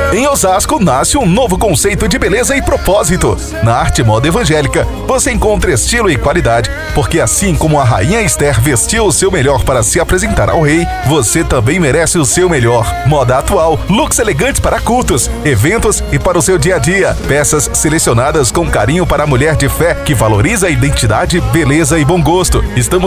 Em Osasco nasce um novo conceito de beleza e propósito. Na Arte Moda Evangélica, você encontra estilo e qualidade, porque assim como a rainha Esther vestiu o seu melhor para se apresentar ao rei, você também merece o seu melhor. Moda atual, looks elegantes para cultos, eventos e para o seu dia a dia. Peças selecionadas com carinho para a mulher de fé que valoriza a identidade, beleza e bom gosto. Estamos